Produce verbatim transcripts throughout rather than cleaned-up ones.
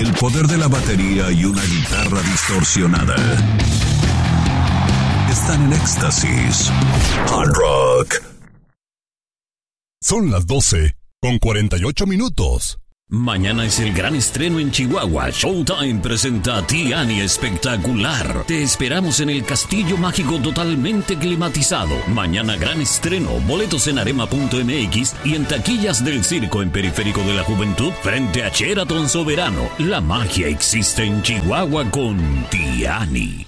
el poder de la batería y una guitarra distorsionada. Están en éxtasis. Hard Rock. Son las doce con cuarenta y ocho minutos. Mañana es el gran estreno en Chihuahua. Showtime presenta a Tiani Espectacular. Te esperamos en el Castillo Mágico totalmente climatizado. Mañana gran estreno. Boletos en arema punto m x y en taquillas del circo en Periférico de la Juventud frente a Sheraton Soberano. La magia existe en Chihuahua con Tiani.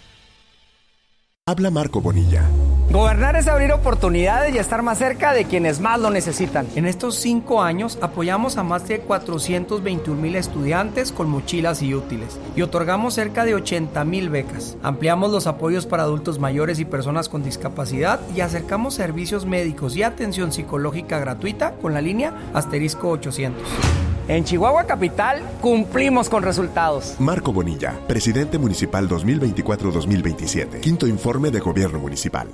Habla Marco Bonilla. Gobernar es abrir oportunidades y estar más cerca de quienes más lo necesitan. En estos cinco años apoyamos a más de cuatrocientos veintiún mil estudiantes con mochilas y útiles y otorgamos cerca de ochenta mil becas. Ampliamos los apoyos para adultos mayores y personas con discapacidad y acercamos servicios médicos y atención psicológica gratuita con la línea asterisco ochocientos. En Chihuahua Capital cumplimos con resultados. Marco Bonilla, presidente municipal dos mil veinticuatro a dos mil veintisiete. Quinto informe de gobierno municipal.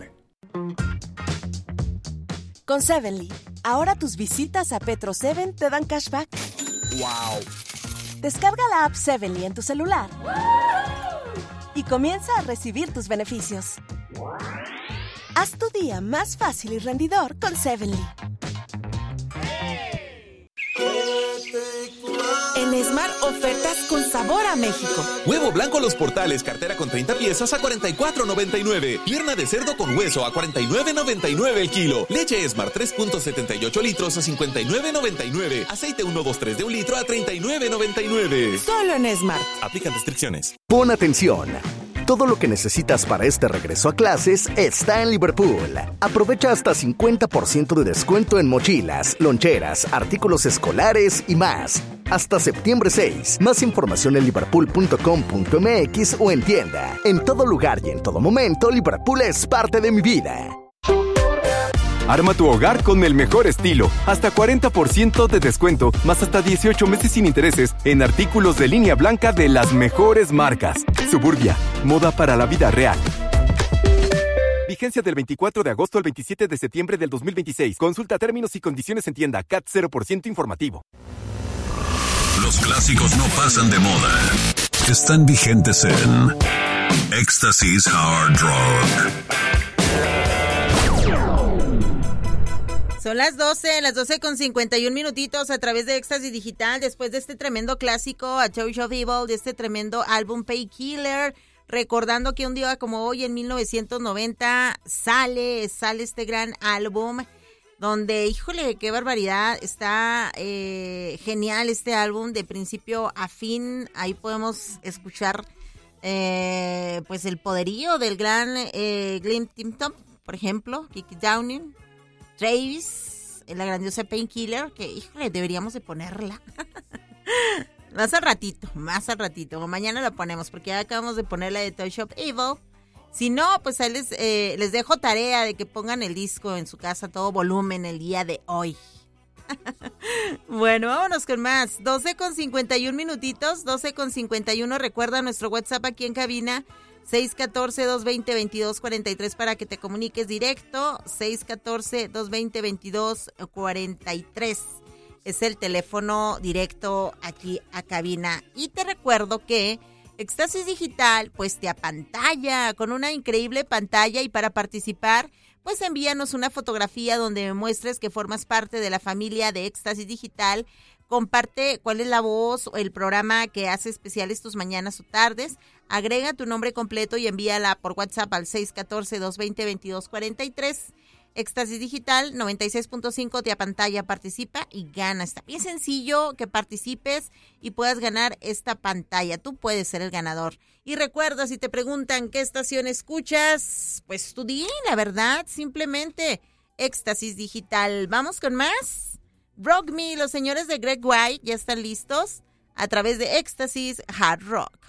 Con Sevenly, ahora tus visitas a Petro Seven te dan cashback. ¡Wow! Descarga la app Sevenly en tu celular y comienza a recibir tus beneficios. Haz tu día más fácil y rendidor con Sevenly. En Smart, ofertas con sabor a México. Huevo blanco Los Portales, cartera con treinta piezas a cuarenta y cuatro noventa y nueve. Pierna de cerdo con hueso a cuarenta y nueve noventa y nueve el kilo. Leche Smart tres punto setenta y ocho litros a cincuenta y nueve noventa y nueve. Aceite ciento veintitrés de un litro a treinta y nueve noventa y nueve. Solo en Smart. Aplican restricciones. Pon atención. Todo lo que necesitas para este regreso a clases está en Liverpool. Aprovecha hasta cincuenta por ciento de descuento en mochilas, loncheras, artículos escolares y más. Hasta septiembre seis. Más información en liverpool punto com punto m x o en tienda. En todo lugar y en todo momento, Liverpool es parte de mi vida. Arma tu hogar con el mejor estilo. Hasta cuarenta por ciento de descuento, más hasta dieciocho meses sin intereses en artículos de línea blanca de las mejores marcas. Suburbia, moda para la vida real. Vigencia del veinticuatro de agosto al veintisiete de septiembre del dos mil veintiséis. Consulta términos y condiciones en tienda. C A T cero por ciento informativo. Los clásicos no pasan de moda. Están vigentes en Éxtasis Hard Rock. Son las doce, las doce con cincuenta y un minutitos a través de Éxtasis Digital, después de este tremendo clásico, A Touch of Evil, de este tremendo álbum Painkiller, recordando que un día como hoy, en mil novecientos noventa, sale, sale este gran álbum, donde, híjole, qué barbaridad, está eh, genial este álbum, de principio a fin. Ahí podemos escuchar eh, pues el poderío del gran eh, Glenn Tipton, por ejemplo, Kiki Downing, Travis, la grandiosa Painkiller, que, híjole, deberíamos de ponerla. Más al ratito, más al ratito. O mañana la ponemos, porque ya acabamos de poner la de Touch of Evil. Si no, pues ahí les, eh, les dejo tarea de que pongan el disco en su casa a todo volumen el día de hoy. Bueno, vámonos con más. doce con cincuenta y un minutitos, doce con cincuenta y uno. Recuerda nuestro WhatsApp aquí en cabina, seis uno cuatro, dos dos cero, veintidós cuarenta y tres, para que te comuniques directo. seis uno cuatro, dos dos cero, veintidós cuarenta y tres es el teléfono directo aquí a cabina. Y te recuerdo que Éxtasis Digital pues te apantalla con una increíble pantalla, y para participar pues envíanos una fotografía donde me muestres que formas parte de la familia de Éxtasis Digital. Comparte cuál es la voz o el programa que hace especiales tus mañanas o tardes. Agrega tu nombre completo y envíala por WhatsApp al seis uno cuatro, dos dos cero, veintidós cuarenta y tres. Éxtasis Digital noventa y seis punto cinco te apantalla, participa y gana. Está bien sencillo que participes y puedas ganar esta pantalla. Tú puedes ser el ganador. Y recuerda, si te preguntan qué estación escuchas, pues tú di la verdad, simplemente Éxtasis Digital. Vamos con más. Rock Me, los señores de Greg White ya están listos a través de Éxtasis Hard Rock.